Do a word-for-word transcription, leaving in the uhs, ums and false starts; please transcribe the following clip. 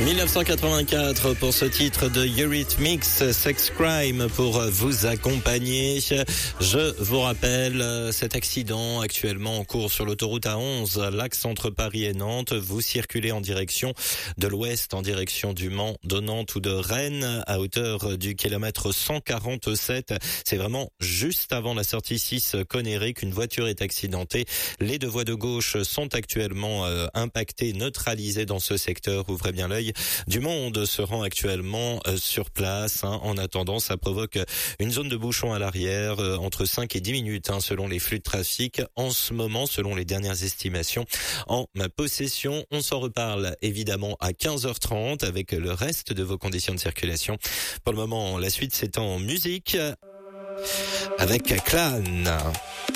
dix-neuf cent quatre-vingt-quatre pour ce titre de Eurythmics, Sex Crime pour vous accompagner. Je vous rappelle cet accident actuellement en cours sur l'autoroute A onze, l'axe entre Paris et Nantes. Vous circulez en direction de l'ouest, en direction du Mans, de Nantes ou de Rennes, à hauteur du kilomètre cent quarante-sept. C'est vraiment juste avant la sortie six Conneré qu'une voiture est accidentée. Les deux voies de gauche sont actuellement euh, impactées, neutralisées dans ce secteur. Ouvrez bien l'œil. Du monde se rend actuellement euh, sur place. Hein. En attendant, ça provoque une zone de bouchon à l'arrière, euh, entre cinq et dix minutes, hein, selon les flux de trafic. En ce moment, selon les dernières estimations, en ma possession, on s'en reparle évidemment à quinze heures trente avec le reste de vos conditions de circulation. Pour le moment, la suite, c'est en musique avec Clan.